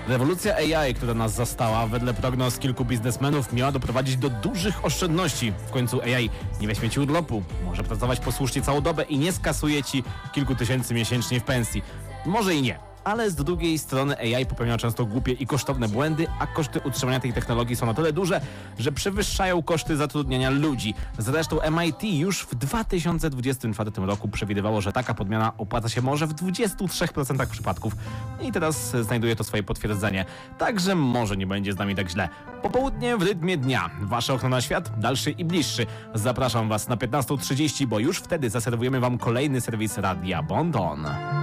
Rewolucja AI, która nas zastała, wedle prognoz kilku biznesmenów miała doprowadzić do dużych oszczędności. W końcu AI nie weźmie ci urlopu, może pracować posłusznie całą dobę i nie skasuje ci kilku tysięcy miesięcznie w pensji. Może i nie. Ale z drugiej strony AI popełnia często głupie i kosztowne błędy, a koszty utrzymania tej technologii są na tyle duże, że przewyższają koszty zatrudniania ludzi. Zresztą MIT już w 2024 roku przewidywało, że taka podmiana opłaca się może w 23% przypadków i teraz znajduje to swoje potwierdzenie. Także może nie będzie z nami tak źle. Popołudnie w rytmie dnia. Wasze okno na świat, dalszy i bliższy. Zapraszam was na 15:30, bo już wtedy zaserwujemy wam kolejny serwis Radia Bon Ton.